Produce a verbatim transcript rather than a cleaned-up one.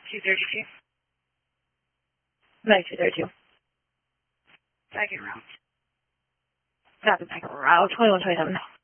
two thirty-two. Meg two thirty-two. Second round. Copy, Meg. Route twenty-one twenty-seven.